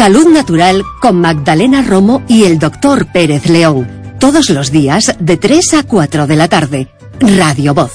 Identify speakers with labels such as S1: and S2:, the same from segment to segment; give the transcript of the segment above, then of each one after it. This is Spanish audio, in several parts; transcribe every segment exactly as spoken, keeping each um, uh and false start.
S1: Salud Natural con Magdalena Romo y el doctor Pérez León. Todos los días de tres a cuatro de la tarde. Radio Voz.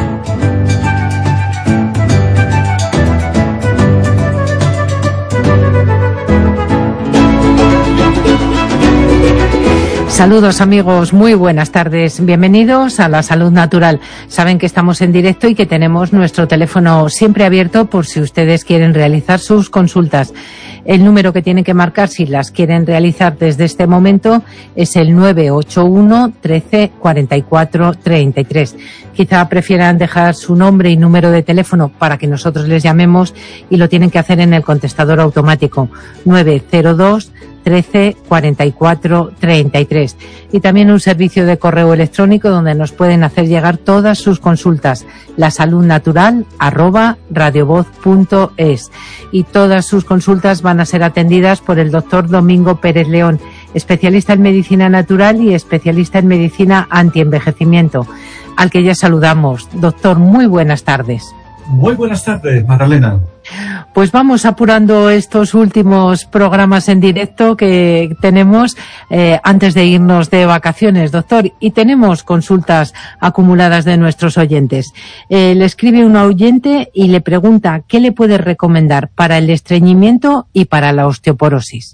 S2: Saludos amigos, muy buenas tardes. Bienvenidos a La Salud Natural. Saben que estamos en directo y que tenemos nuestro teléfono siempre abierto por si ustedes quieren realizar sus consultas. El número que tienen que marcar si las quieren realizar desde este momento es el nueve ocho uno, trece, cuarenta y cuatro, treinta y tres. Quizá prefieran dejar su nombre y número de teléfono para que nosotros les llamemos y lo tienen que hacer en el contestador automático nueve cero dos, trece, cuarenta y cuatro, treinta y tres. Y también un servicio de correo electrónico donde nos pueden hacer llegar todas sus consultas, lasaludnatural arroba radiovoz punto es. Y todas sus consultas van a ser atendidas por el doctor Domingo Pérez León, especialista en medicina natural y especialista en medicina antienvejecimiento, al que ya saludamos. Doctor, muy buenas tardes.
S3: Muy buenas tardes, Magdalena.
S2: Pues vamos apurando estos últimos programas en directo que tenemos eh, antes de irnos de vacaciones, doctor, y tenemos consultas acumuladas de nuestros oyentes. Eh, le escribe un oyente y le pregunta qué le puede recomendar para el estreñimiento y para la osteoporosis.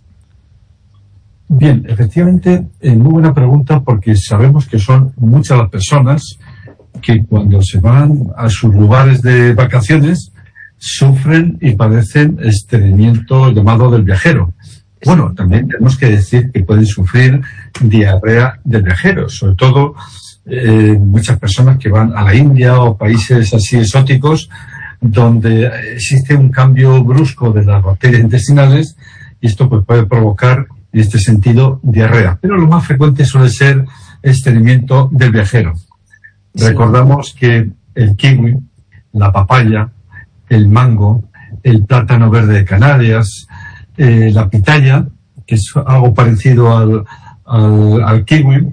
S3: Bien, efectivamente, eh, muy buena pregunta, porque sabemos que son muchas las personas que cuando se van a sus lugares de vacaciones sufren y padecen estreñimiento llamado del viajero. Bueno, también tenemos que decir que pueden sufrir diarrea del viajero, sobre todo eh, muchas personas que van a la India o países así exóticos donde existe un cambio brusco de las bacterias intestinales y esto pues puede provocar en este sentido diarrea. Pero lo más frecuente suele ser estreñimiento del viajero. Sí. Recordamos que el kiwi, la papaya, el mango, el plátano verde de Canarias, eh, la pitaya, que es algo parecido al, al, al kiwi,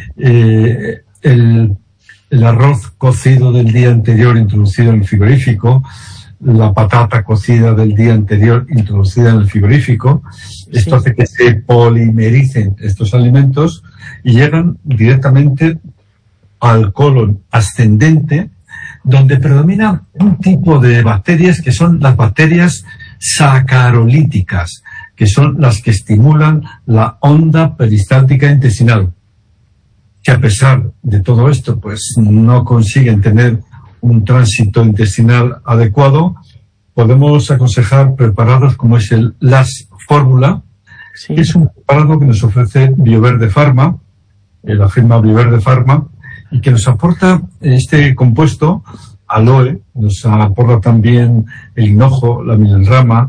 S3: eh, el, el arroz cocido del día anterior introducido en el frigorífico, la patata cocida del día anterior introducida en el frigorífico. Esto sí. hace que se polimericen estos alimentos y llegan directamente al colon ascendente, donde predomina un tipo de bacterias que son las bacterias sacarolíticas, que son las que estimulan la onda peristáltica intestinal, que a pesar de todo esto, pues no consiguen tener un tránsito intestinal adecuado. Podemos aconsejar preparados como es el Las Fórmula, sí. que es un preparado que nos ofrece Bioverde Pharma, eh, la firma Bioverde Pharma, y que nos aporta este compuesto, aloe, nos aporta también el hinojo, la milenrama,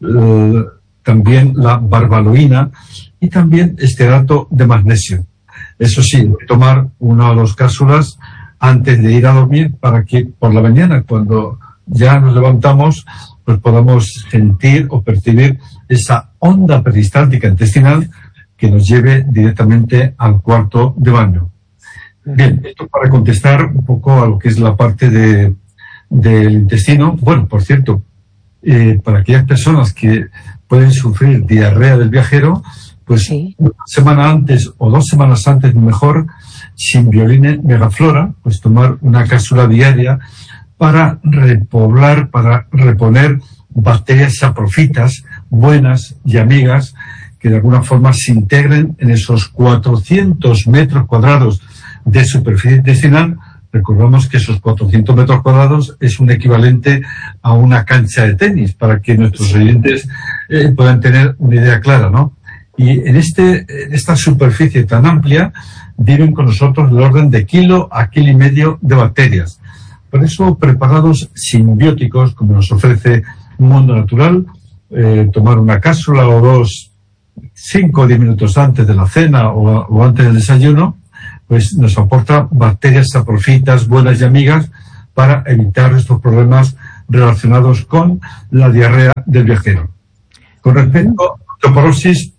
S3: eh, también la barbaloína y también estearato de magnesio. Eso sí, tomar una o dos cápsulas antes de ir a dormir para que por la mañana, cuando ya nos levantamos, pues podamos sentir o percibir esa onda peristáltica intestinal que nos lleve directamente al cuarto de baño. Bien, esto para contestar un poco a lo que es la parte de del intestino. Bueno, por cierto, eh, para aquellas personas que pueden sufrir diarrea del viajero, pues sí. una semana antes o dos semanas antes, mejor, Simbioline Megaflora, pues tomar una cápsula diaria para repoblar, para reponer bacterias saprofitas buenas y amigas que de alguna forma se integren en esos cuatrocientos metros cuadrados de superficie intestinal. Recordamos que esos cuatrocientos metros cuadrados es un equivalente a una cancha de tenis, para que nuestros oyentes eh, puedan tener una idea clara, ¿no? Y en este, en esta superficie tan amplia viven con nosotros del orden de kilo a kilo y medio de bacterias. Por eso, preparados simbióticos, como nos ofrece Mundo Natural, eh, tomar una cápsula o dos, cinco o diez minutos antes de la cena o, o antes del desayuno, pues nos aporta bacterias saprofitas buenas y amigas para evitar estos problemas relacionados con la diarrea del viajero. Con respecto a la osteoporosis,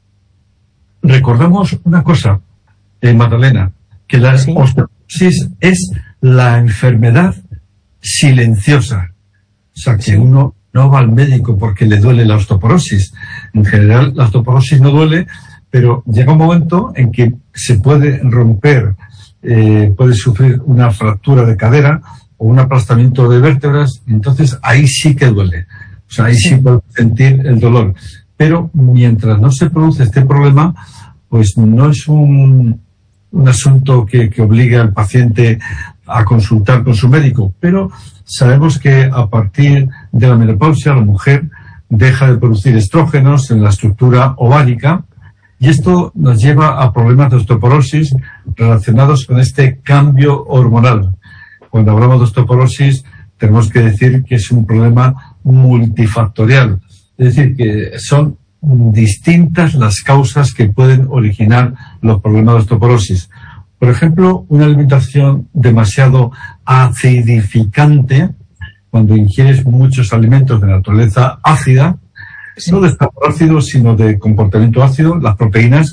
S3: recordamos una cosa, eh, Magdalena, que la sí. osteoporosis es la enfermedad silenciosa. O sea, que sí. uno no va al médico porque le duele la osteoporosis, En general, la osteoporosis no duele, pero llega un momento en que se puede romper, eh, puede sufrir una fractura de cadera o un aplastamiento de vértebras, entonces ahí sí que duele. O sea, ahí sí, sí puede sentir el dolor. Pero mientras no se produce este problema, pues no es un, un asunto que, que obligue al paciente a consultar con su médico. Pero sabemos que a partir de la menopausia la mujer deja de producir estrógenos en la estructura ovárica y esto nos lleva a problemas de osteoporosis relacionados con este cambio hormonal. Cuando hablamos de osteoporosis tenemos que decir que es un problema multifactorial. Es decir, que son distintas las causas que pueden originar los problemas de osteoporosis. Por ejemplo, una alimentación demasiado acidificante, cuando ingieres muchos alimentos de naturaleza ácida, sí. no de sabor ácido, sino de comportamiento ácido. Las proteínas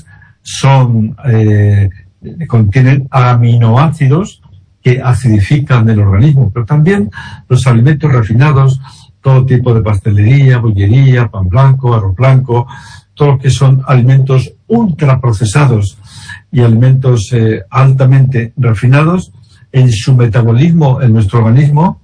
S3: son eh, contienen aminoácidos que acidifican el organismo, pero también los alimentos refinados, todo tipo de pastelería, bollería, pan blanco, arroz blanco, todo lo que son alimentos ultraprocesados y alimentos eh, altamente refinados, en su metabolismo en nuestro organismo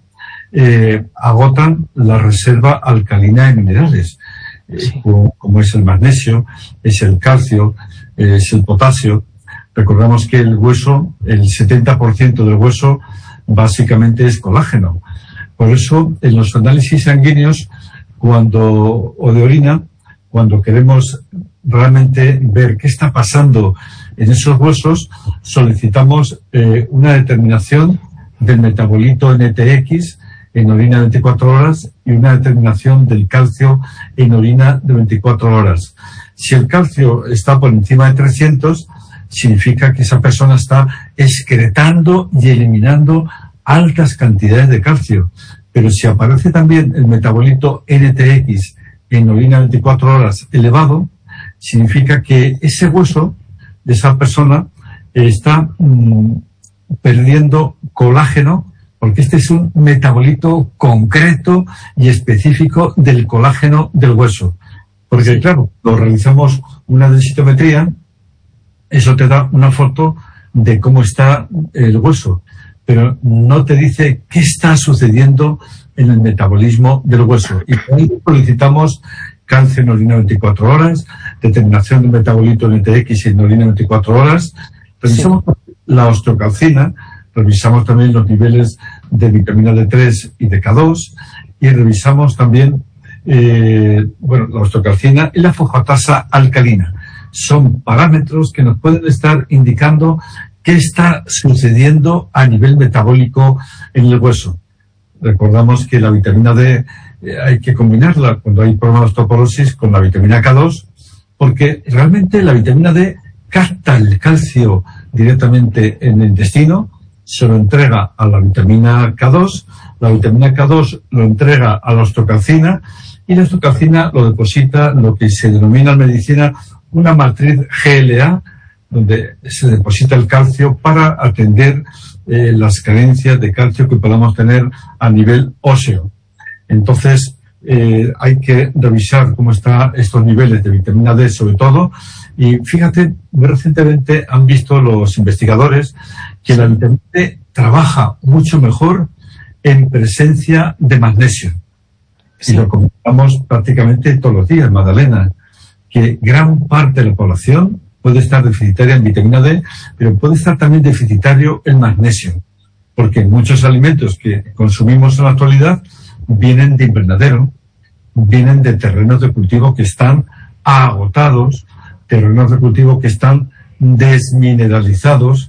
S3: eh, agotan la reserva alcalina de minerales, eh, sí. como, como es el magnesio, es el calcio, eh, es el potasio. Recordamos que el hueso, el setenta por ciento del hueso básicamente es colágeno. Por eso, en los análisis sanguíneos, cuando, o de orina, cuando queremos realmente ver qué está pasando en esos huesos, solicitamos eh, una determinación del metabolito N T X en orina de veinticuatro horas y una determinación del calcio en orina de veinticuatro horas. Si el calcio está por encima de trescientos, significa que esa persona está excretando y eliminando altas cantidades de calcio. Pero si aparece también el metabolito N T X en orina veinticuatro horas elevado, significa que ese hueso de esa persona está mmm, perdiendo colágeno, porque este es un metabolito concreto y específico del colágeno del hueso. Porque, claro, lo realizamos una densitometría, eso te da una foto de cómo está el hueso, pero no te dice qué está sucediendo en el metabolismo del hueso. Y por ahí solicitamos calcio en orina veinticuatro horas, determinación del metabolito N T X en orina veinticuatro horas, revisamos sí. la osteocalcina, revisamos también los niveles de vitamina D tres y de K dos y revisamos también eh, bueno, la osteocalcina y la fosfatasa alcalina. Son parámetros que nos pueden estar indicando qué está sucediendo a nivel metabólico en el hueso. Recordamos que la vitamina D eh, hay que combinarla cuando hay problemas de osteoporosis con la vitamina K dos, porque realmente la vitamina D capta el calcio directamente en el intestino, se lo entrega a la vitamina K dos, la vitamina K dos lo entrega a la osteocalcina y la osteocalcina lo deposita en lo que se denomina en medicina una matriz G L A, donde se deposita el calcio para atender eh, las carencias de calcio que podamos tener a nivel óseo. Entonces, eh, hay que revisar cómo están estos niveles de vitamina D sobre todo. Y fíjate, muy recientemente han visto los investigadores que la vitamina D trabaja mucho mejor en presencia de magnesio. Sí. Y lo comentamos prácticamente todos los días, Magdalena, que gran parte de la población puede estar deficitaria en vitamina D, pero puede estar también deficitario en magnesio, porque muchos alimentos que consumimos en la actualidad vienen de invernadero, vienen de terrenos de cultivo que están agotados, terrenos de cultivo que están desmineralizados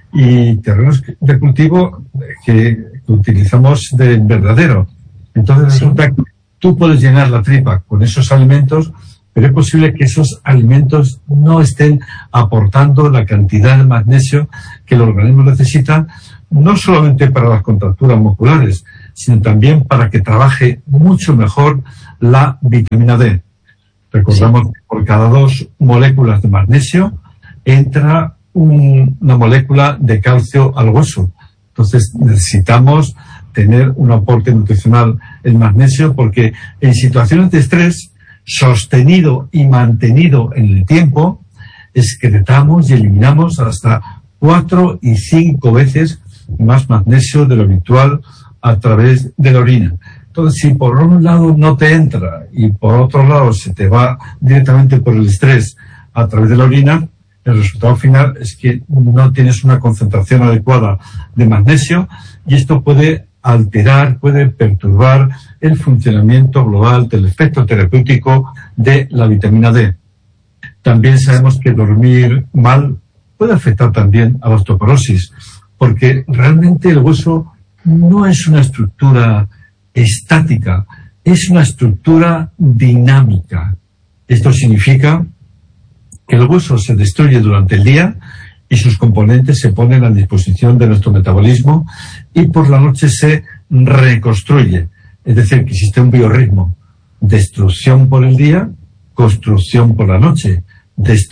S3: y terrenos de cultivo que, que utilizamos de invernadero. Entonces resulta que tú puedes llenar la tripa con esos alimentos, pero es posible que esos alimentos no estén aportando la cantidad de magnesio que el organismo necesita, no solamente para las contracturas musculares, sino también para que trabaje mucho mejor la vitamina D. Recordamos sí. que por cada dos moléculas de magnesio entra un, una molécula de calcio al hueso. Entonces necesitamos tener un aporte nutricional en magnesio porque en situaciones de estrés sostenido y mantenido en el tiempo, excretamos y eliminamos hasta cuatro y cinco veces más magnesio de lo habitual a través de la orina. Entonces, si por un lado no te entra y por otro lado se te va directamente por el estrés a través de la orina, el resultado final es que no tienes una concentración adecuada de magnesio y esto puede alterar, puede perturbar el funcionamiento global del efecto terapéutico de la vitamina D. También sabemos que dormir mal puede afectar también a la osteoporosis, porque realmente el hueso no es una estructura estática, es una estructura dinámica. Esto significa que el hueso se destruye durante el día y sus componentes se ponen a disposición de nuestro metabolismo y por la noche se reconstruye. Es decir, que existe un biorritmo: destrucción por el día, construcción por la noche. Destrucción